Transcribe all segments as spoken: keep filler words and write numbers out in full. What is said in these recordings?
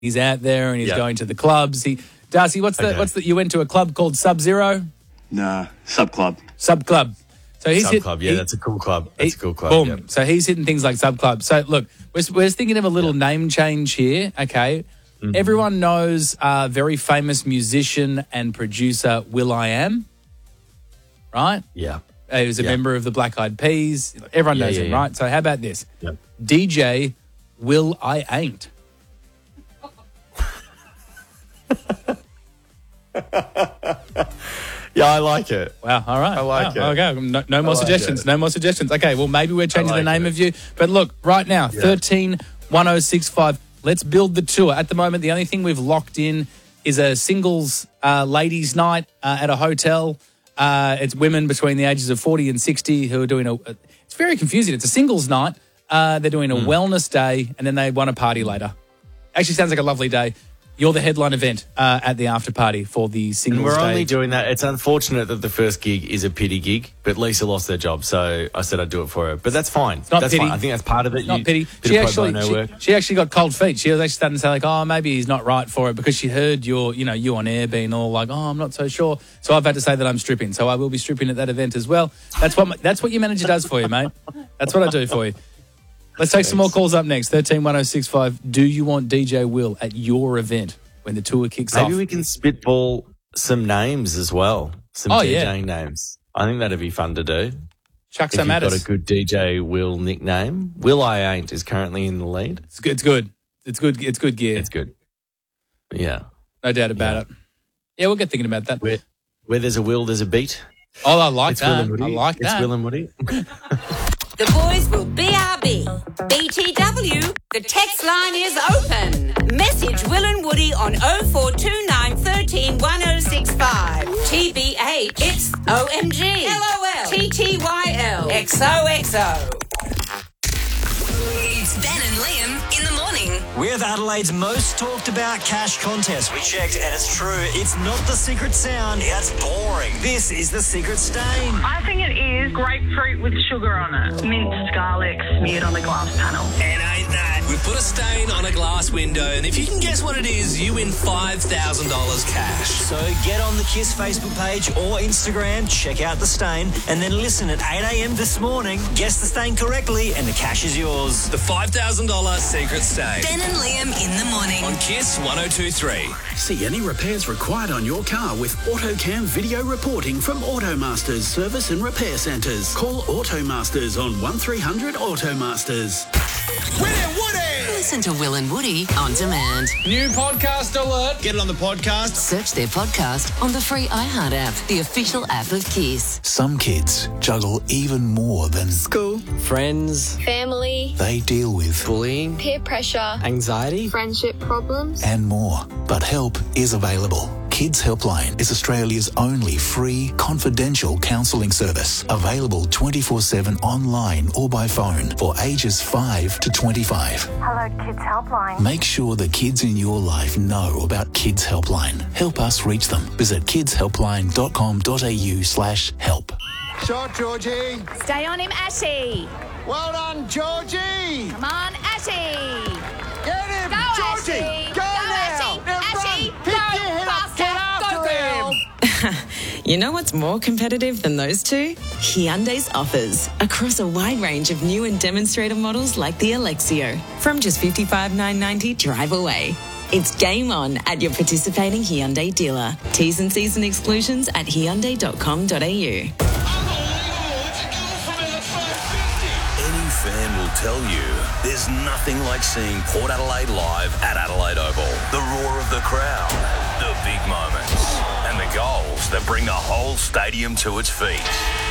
He's out there and he's Yep. going to the clubs. He, Darcy, what's the Okay. what's the? You went to a club called Sub Zero. Nah, Sub Club. Sub Club. So he's Sub hit, Club, yeah, he- that's a cool club. That's he- a cool club. Boom. Yep. So he's hitting things like Sub Club. So look, we're, we're thinking of a little name change here. Okay. Mm-hmm. Everyone knows uh, very famous musician and producer Will.i.am, right? Yeah. Uh, he was a Yeah. member of the Black Eyed Peas. Everyone Yeah, knows yeah, him, yeah. right? So how about this? Yep. D J Will I Ain't. Yeah, I like it. Wow, all right. I like Wow, it. Okay, no, no more like suggestions. it. No more suggestions. Okay, well, maybe we're changing the like name it. of you. But look, right now, thirteen one oh six five. Let's build the tour. At the moment, the only thing we've locked in is a singles uh, ladies' night uh, at a hotel. Uh, it's women between the ages of forty and sixty who are doing a. a it's very confusing. It's a singles night. Uh, they're doing a Hmm. wellness day, and then they want a party later. Actually, sounds like a lovely day. You're the headline event uh, at the after party for the And singles we're day. only doing that. It's unfortunate that the first gig is a pity gig, but Lisa lost their job, so I said I'd do it for her. But that's fine. not that's pity. fine. I think that's part of it. Not You- pity. bit She of pro actually, bono she, work. she actually got cold feet. She was actually starting to say like, oh, maybe he's not right for it because she heard your, you know, you on air being all like, oh, I'm not so sure. So I've had to say that I'm stripping. So I will be stripping at that event as well. That's what my, that's what your manager does for you, mate. That's what I do for you. Let's take some more calls up next. thirteen one oh six five. Do you want D J Will at your event when the tour kicks Maybe off? we can spitball some names as well. Some Oh, DJing yeah. names. I think that'd be fun to do. Chuck If some you've at got us. a good D J Will nickname. Will I Ain't is currently in the lead. It's good. It's good. It's good. It's good gear. It's good. Yeah. No doubt about Yeah. it. Yeah, we'll get thinking about that. Where, where there's a will, there's a beat. Oh, I like It's Will that. and Woody. I like it's that. Will and Woody. The boys will B R B. B T W, the text line is open. Message Will and Woody on oh four two nine, one three, one oh six five. T B H, it's O M G. L O L. T T Y L. X O X O. It's Ben and Liam in the morning. With Adelaide's most talked about cash contest. We checked and it's true. It's not the secret sound. It's boring. This is the secret stain. I think it is grapefruit with sugar on it. Minced garlic smeared on the glass panel. And ain't that? We put a stain on a glass window, and if you can guess what it is, you win five thousand dollars cash. So get on the KISS Facebook page or Instagram, check out the stain, and then listen at eight a.m. this morning. Guess the stain correctly, and the cash is yours. The five thousand dollars secret stain. Ben and Liam in the morning. On KISS one oh two three. See any repairs required on your car with AutoCam video reporting from Automasters Service and Repair Centres. Call Automasters on one three hundred Automasters. Listen to Will and Woody on demand. New podcast alert. Get it on the podcast. Search their podcast on the free iHeart app, the official app of Kiss. Some kids juggle even more than School, friends, family, they deal with bullying, peer pressure, anxiety. friendship problems. and more. But help is available. Kids Helpline is Australia's only free, confidential counselling service. Available twenty-four seven online or by phone for ages five to twenty-five. Hello, Kids Helpline. Make sure the kids in your life know about Kids Helpline. Help us reach them. Visit kidshelpline.com.au slash help. Shot, Georgie. Stay on him, Ashy. Well done, Georgie. Come on, Ashy. Get him, Go, Georgie. Ashy. Go, Go, now. Ashy. Now Ashy, run. Pick go, your head up. faster. Get after Go, girl. him. You know what's more competitive than those two? Hyundai's offers across a wide range of new and demonstrator models like the Alexio. From just fifty-five thousand nine hundred ninety dollars drive away. It's game on at your participating Hyundai dealer. T's and C's and exclusions at hyundai dot com dot a u. Any fan will tell you there's nothing like seeing Port Adelaide live at Adelaide Oval. The roar of the crowd, the big moments, and the goals that bring the whole stadium to its feet.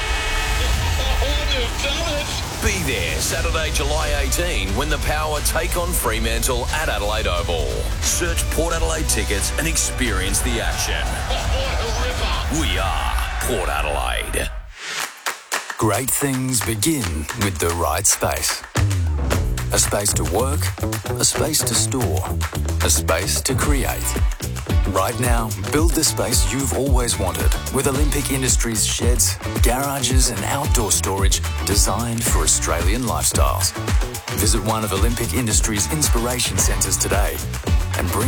Be there Saturday, July eighteenth, when the Power take on Fremantle at Adelaide Oval. Search Port Adelaide tickets and experience the action. We are Port Adelaide. Great things begin with the right space. A space to work, a space to store, a space to create. Right now, build the space you've always wanted with Olympic Industries sheds, garages and outdoor storage designed for Australian lifestyles. Visit one of Olympic Industries inspiration centres today and bring